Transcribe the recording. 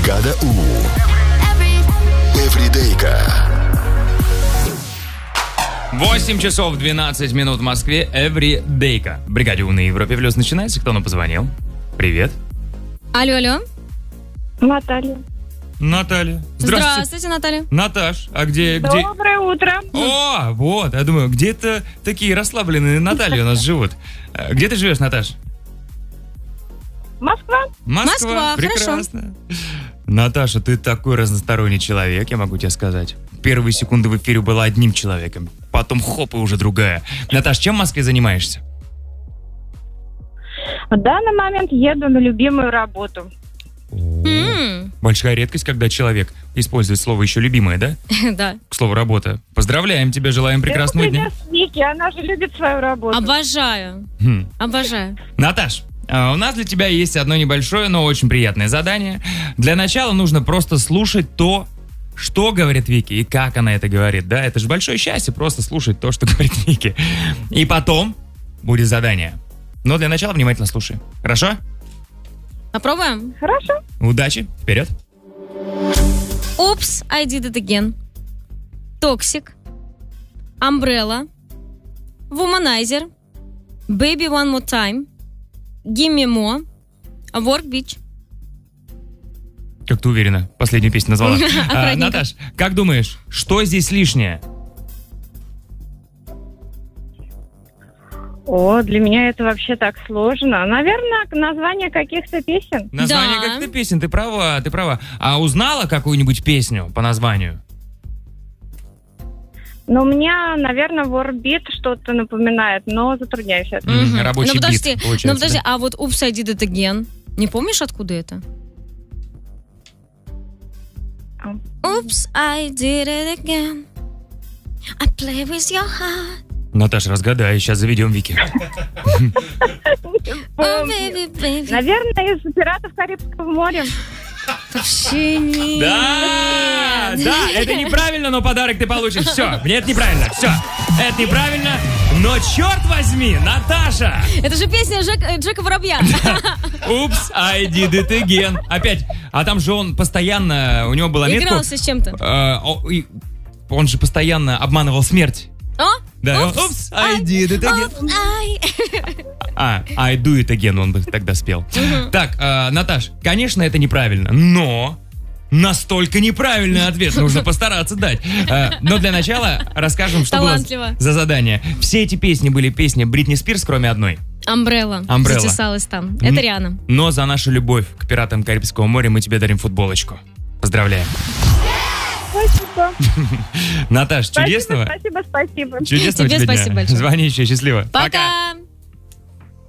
Бригада У. Эвридейка. 8 часов 12 минут в Москве. Эвридейка. Бригаде У на Европе Плюс начинается. Кто нам позвонил? Привет. Алло. Наталья. Наталья. Здравствуйте, Наталья. Наташ, а где... Доброе утро. О, вот, я думаю, где-то такие расслабленные Натальи у нас живут. Где ты живешь, Наташ? Москва. Москва, прекрасно. Наташа, ты такой разносторонний человек, я могу тебе сказать. Первые секунды в эфире была одним человеком, потом хоп, и уже другая. Наташ, чем в Москве занимаешься? В данный момент еду на любимую работу. Большая редкость, когда человек использует слово еще любимое, да? Да. К слову, работа. Поздравляем тебя, желаем прекрасного дня. Это пример с Вики, она же любит свою работу. Обожаю. Обожаю. Наташ, у нас для тебя есть одно небольшое, но очень приятное задание. Для начала нужно просто слушать то, что говорит Вики и как она это говорит, да? Это же большое счастье просто слушать то, что говорит Вики. И потом будет задание. Но для начала внимательно слушай. Хорошо? Попробуем? Хорошо. Удачи. Вперед. Oops, I did it again. Toxic. Umbrella. Womanizer. Baby one more time. Give me more. Work bitch. Как ты уверена? Последнюю песню назвала. Аккуратненько. Наташ, как думаешь, что здесь лишнее? О, для меня это вообще так сложно. Наверное, название каких-то песен. Название Да. как-то песен, ты права. А узнала какую-нибудь песню по названию? Но у меня, наверное, Warbeat что-то напоминает, но затрудняюсь это. Рабочий Ну подожди, бит, получается, да? а вот Oops, I did it again. Не помнишь, откуда это? Oops, I did it again. I play with your heart. Наташ, разгадай, сейчас заведем Вики. Oh, baby, baby. Наверное, из «Пиратов Карибского моря». Вообще нет. Да, это неправильно, но подарок ты получишь. Все, это неправильно, все. Это неправильно, но черт возьми, Наташа! Это же песня Джека Воробья. Oops, I did it again. Опять, а там же он постоянно, у него была метка... Игрался с чем-то. Он же постоянно обманывал смерть. О? Да, oops, I did it again. I do it again, он бы тогда спел. Так, Наташ, конечно, это неправильно, но настолько неправильный ответ нужно постараться дать. Но для начала расскажем, что было за задание. Все эти песни были песни Бритни Спирс, кроме одной. Umbrella. Затесалась там. Это Риана. Но за нашу любовь к пиратам Карибского моря мы тебе дарим футболочку. Поздравляем. Спасибо. Наташ, чудесного. Спасибо. Чудесного Тебе тебе дня. спасибо большое. Звони еще, счастливо. Пока.